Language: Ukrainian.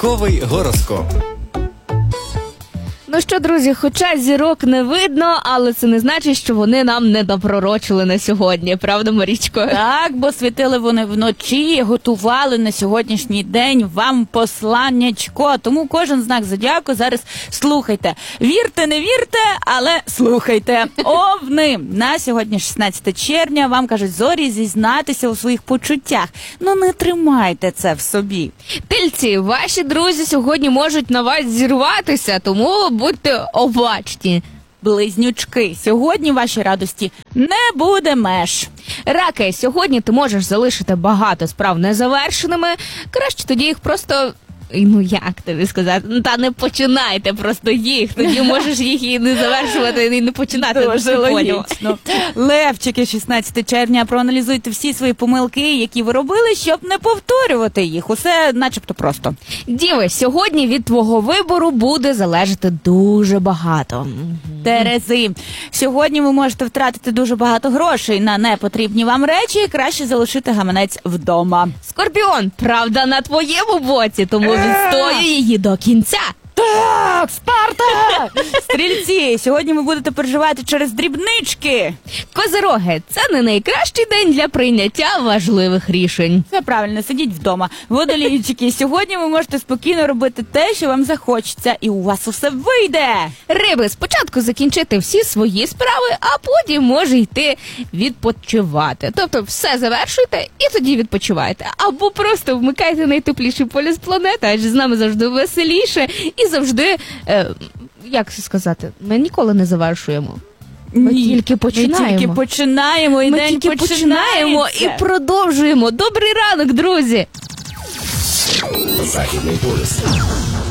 Ранковий гороскоп. Ну що, друзі, хоча зірок не видно, але це не значить, що вони нам не напророчили на сьогодні. Правда, Марічко? Так, бо світили вони вночі, готували на сьогоднішній день вам посланнячко. Тому кожен знак зодіаку зараз слухайте. Вірте, не вірте, але слухайте. Овни! На сьогодні 16 червня вам кажуть зорі зізнатися у своїх почуттях. Ну не тримайте це в собі. Тельці, ваші друзі сьогодні можуть на вас зірватися, тому будьте обачні. Близнючки, сьогодні вашій радості не буде меж. Раки, сьогодні ти можеш залишити багато справ незавершеними. Краще тоді їх просто... Ну, як тобі сказати? Ну, та не починайте просто їх. Тоді можеш їх і не завершувати, і не починати. Дуже логічно. Левчики, 16 червня, проаналізуйте всі свої помилки, які ви робили, щоб не повторювати їх. Усе начебто просто. Діви, сьогодні від твого вибору буде залежати дуже багато. Терези, сьогодні ви можете втратити дуже багато грошей на непотрібні вам речі, і краще залишити гаманець вдома. Скорпіон, правда на твоєму боці, тому відстоюй її до кінця. Так, Спарта! Стрільці, сьогодні ви будете переживати через дрібнички. Козироги, це не найкращий день для прийняття важливих рішень. Все правильно, сидіть вдома. Водолійчики, сьогодні ви можете спокійно робити те, що вам захочеться, і у вас усе вийде. Риби, спочатку закінчити всі свої справи, а потім може йти відпочивати. Тобто все завершуйте і тоді відпочивайте. Або просто вмикайте найтепліший полюс планети, адже з нами завжди веселіше і завжди, як це сказати, ми ніколи не завершуємо. Ми тільки починаємо. Ми тільки починаємо, і день починаємо і продовжуємо. Добрий ранок, друзі! Західний полюс.